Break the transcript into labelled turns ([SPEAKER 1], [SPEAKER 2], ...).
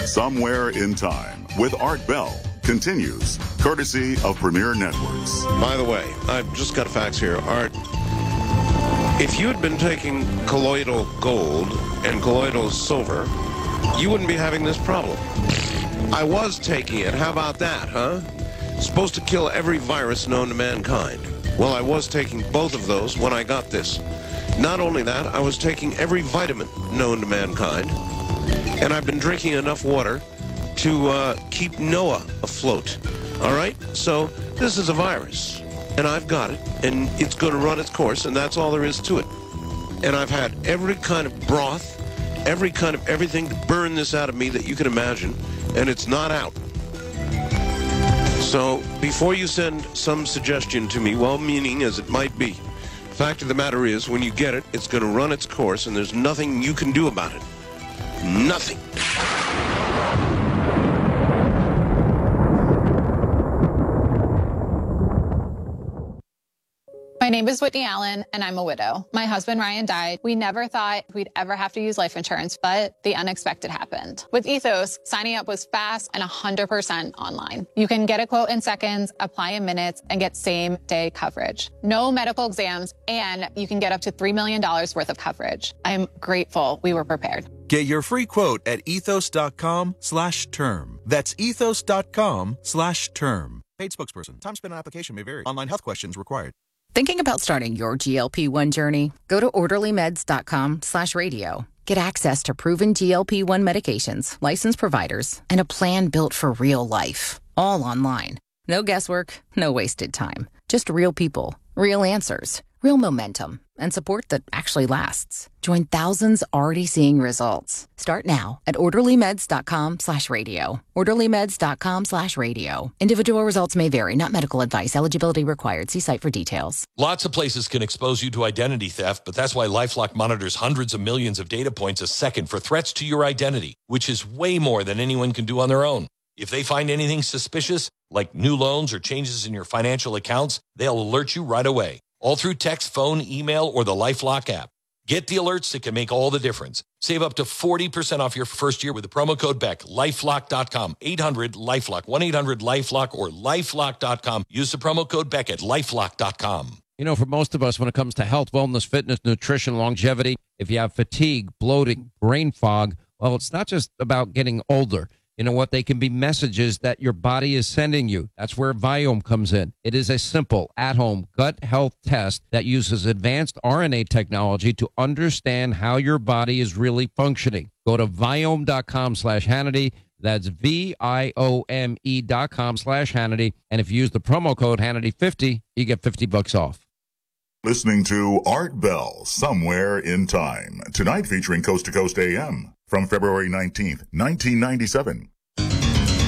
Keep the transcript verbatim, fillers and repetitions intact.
[SPEAKER 1] Somewhere in Time with Art Bell continues, courtesy of Premier Networks.
[SPEAKER 2] By the way, I've just got a fax here. Art, if you had been taking colloidal gold and colloidal silver, you wouldn't be having this problem. I was taking it. How about that, huh? Supposed to kill every virus known to mankind. Well, I was taking both of those when I got this. Not only that, I was taking every vitamin known to mankind. And I've been drinking enough water to uh, keep Noah afloat. All right? So this is a virus, and I've got it, and it's going to run its course, and that's all there is to it. And I've had every kind of broth, every kind of everything to burn this out of me that you can imagine, and it's not out. So before you send some suggestion to me, well-meaning as it might be, fact of the matter is, when you get it, it's going to run its course, and there's nothing you can do about it. Nothing.
[SPEAKER 3] My name is Whitney Allen, and I'm a widow. My husband, Ryan, died. We never thought we'd ever have to use life insurance, but the unexpected happened. With Ethos, signing up was fast and one hundred percent online. You can get a quote in seconds, apply in minutes, and get same-day coverage. No medical exams, and you can get up to three million dollars worth of coverage. I'm grateful we were prepared.
[SPEAKER 4] Get your free quote at ethos.com slash term. That's ethos.com slash term. Paid spokesperson. Time spent on application may vary. Online health questions required.
[SPEAKER 5] Thinking about starting your G L P one journey? Go to orderlymeds.com slash radio. Get access to proven G L P one medications, licensed providers, and a plan built for real life. All online. No guesswork, no wasted time. Just real people, real answers, real momentum, and support that actually lasts. Join thousands already seeing results. Start now at orderlymeds.com slash radio. orderlymeds.com slash radio. Individual results may vary, not medical advice. Eligibility required. See site for details.
[SPEAKER 6] Lots of places can expose you to identity theft, but that's why LifeLock monitors hundreds of millions of data points a second for threats to your identity, which is way more than anyone can do on their own. If they find anything suspicious, like new loans or changes in your financial accounts, they'll alert you right away. All through text, phone, email, or the LifeLock app. Get the alerts that can make all the difference. Save up to forty percent off your first year with the promo code Beck. lifelock dot com. eight hundred LifeLock. one eight hundred LifeLock or lifelock dot com. Use the promo code Beck at lifelock dot com.
[SPEAKER 7] You know, for most of us, when it comes to health, wellness, fitness, nutrition, longevity, if you have fatigue, bloating, brain fog, well, it's not just about getting older. You know what? They can be messages that your body is sending you. That's where Viome comes in. It is a simple, at-home gut health test that uses advanced R N A technology to understand how your body is really functioning. Go to Viome.com slash Hannity. That's V I O M E dot com slash Hannity. And if you use the promo code Hannity fifty, you get fifty bucks off.
[SPEAKER 1] Listening to Art Bell, Somewhere in Time. Tonight featuring Coast to Coast A M from February nineteenth, nineteen ninety-seven.